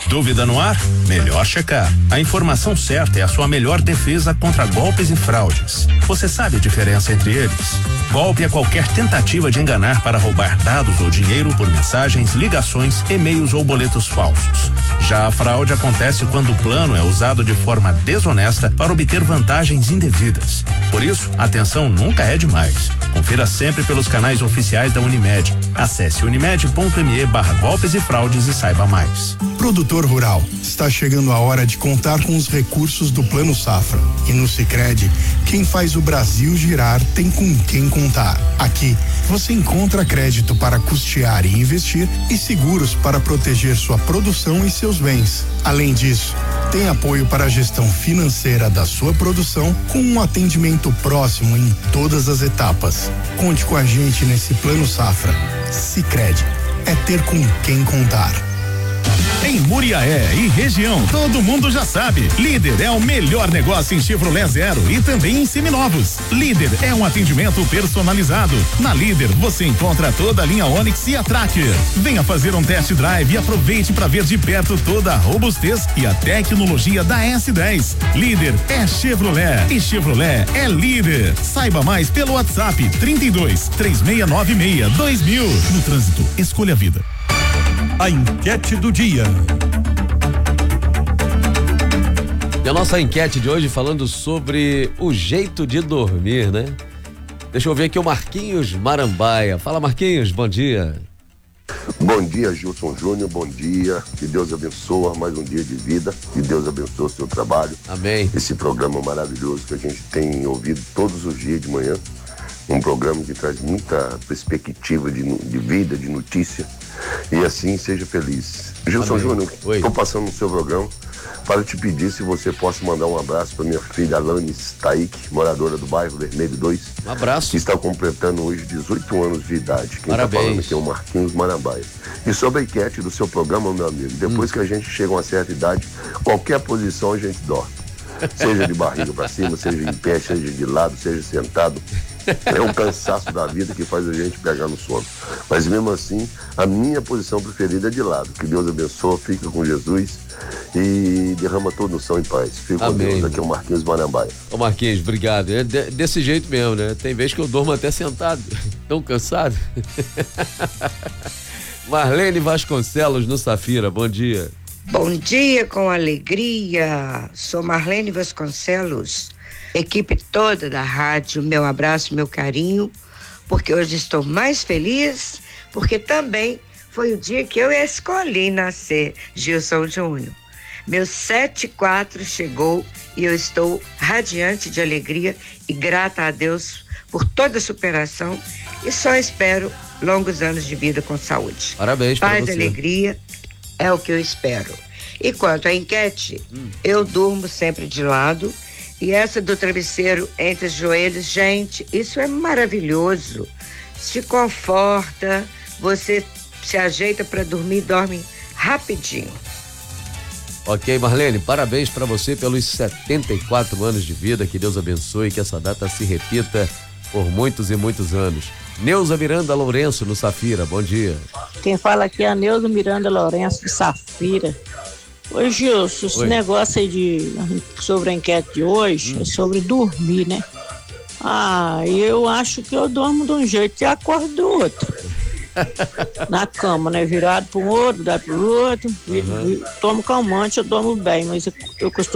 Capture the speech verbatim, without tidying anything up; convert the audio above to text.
Dúvida no ar? Melhor checar. A informação certa é a sua melhor defesa contra golpes e fraudes. Você sabe a diferença entre eles? Golpe é qualquer tentativa de enganar para roubar dados ou dinheiro por mensagens, ligações, e-mails ou boletos falsos. Já a fraude acontece quando o plano é usado de forma desonesta para obter vantagens indevidas. Por isso, atenção nunca é demais. Confira sempre pelos canais oficiais da Unimed. Acesse unimed.me barra golpes e fraudes e saiba mais. Produtor rural, está chegando a hora de contar com os recursos do Plano Safra. E no Sicredi, quem faz o Brasil girar tem com quem contar. Aqui, você encontra crédito para custear e investir e seguros para proteger sua produção e seus bens. Além disso, tem apoio para a gestão financeira da sua produção com um atendimento próximo em todas as etapas. Conte com a gente nesse Plano Safra. Sicredi, é ter com quem contar. Em Muriaé e região, todo mundo já sabe. Líder é o melhor negócio em Chevrolet Zero e também em seminovos. Líder é um atendimento personalizado. Na Líder você encontra toda a linha Onix e a Tracker. Venha fazer um test drive e aproveite para ver de perto toda a robustez e a tecnologia da S dez. Líder é Chevrolet e Chevrolet é líder. Saiba mais pelo WhatsApp trinta e dois, três seis nove seis, dois mil. No trânsito, escolha a vida. A enquete do dia. E a nossa enquete de hoje falando sobre o jeito de dormir, né? Deixa eu ver aqui o Marquinhos Marambaia. Fala, Marquinhos, bom dia. Bom dia, Gilson Júnior, bom dia. Que Deus abençoe mais um dia de vida. Que Deus abençoe o seu trabalho. Amém. Esse programa maravilhoso que a gente tem ouvido todos os dias de manhã. Um programa que traz muita perspectiva de, de vida, de notícia. E assim seja feliz. Gilson Júnior, estou passando no seu programa para te pedir se você possa mandar um abraço para minha filha Alanis Taik, moradora do bairro Vermelho dois. Um abraço. Que está completando hoje dezoito anos de idade. Quem está falando aqui é o Marquinhos Marambaia. E sobre a enquete do seu programa, meu amigo, depois hum. que a gente chega a uma certa idade, qualquer posição a gente dorme. Seja de barriga para cima, seja em pé, seja de lado, seja sentado. É um cansaço da vida que faz a gente pegar no sono. Mas mesmo assim, a minha posição preferida é de lado. Que Deus abençoe, fica com Jesus e derrama todo o céu em paz. Fica com Deus. Aqui é o Marquinhos Marambaia. Ô Marquinhos, obrigado. É de, desse jeito mesmo, né? Tem vezes que eu durmo até sentado, tão cansado. Marlene Vasconcelos no Safira, bom dia. Bom dia com alegria. Sou Marlene Vasconcelos. Equipe toda da rádio, meu abraço, meu carinho, porque hoje estou mais feliz, porque também foi o dia que eu escolhi nascer, Gilson Júnior. Meu sete quatro chegou e eu estou radiante de alegria e grata a Deus por toda a superação e só espero longos anos de vida com saúde. Parabéns para você. Paz e alegria é o que eu espero. E quanto à enquete, hum. eu durmo sempre de lado. E essa do travesseiro entre os joelhos, gente, isso é maravilhoso. Se conforta, você se ajeita para dormir, dorme rapidinho. Ok, Marlene, parabéns para você pelos setenta e quatro anos de vida, que Deus abençoe, que essa data se repita por muitos e muitos anos. Neuza Miranda Lourenço no Safira, bom dia. Quem fala aqui é a Neuza Miranda Lourenço de Safira. Oi, Gilson, esse Oi. negócio aí de, sobre a enquete de hoje hum. é sobre dormir, né? Ah, eu acho que eu durmo de um jeito e acordo do outro. Na cama, né? Virado para um outro, virado para o outro. Uhum. Tomo calmante, eu durmo bem, mas eu, eu costumo